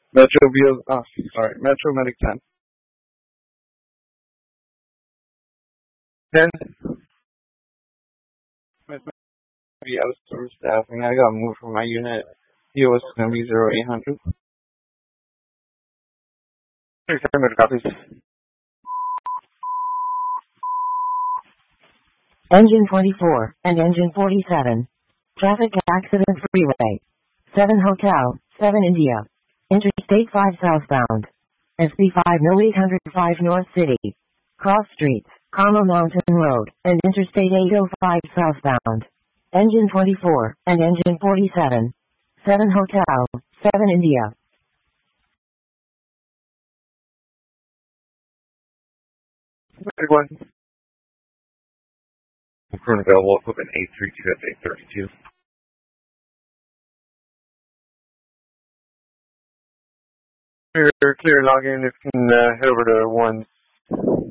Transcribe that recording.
Metro Medic 10. 10, might be out of service staffing. I got moved from my unit. POS is going to be 0800. Copies. Engine 24 and Engine 47. Traffic accident freeway. 7 Hotel, 7 India. Interstate 5 southbound. SC5 No 805 North City. Cross Streets, Carmel Mountain Road, and Interstate 805 southbound. Engine 24 and Engine 47. 7 Hotel, 7 India. One. Current available equipment 832 F 832. Clear login. If you can head over to 1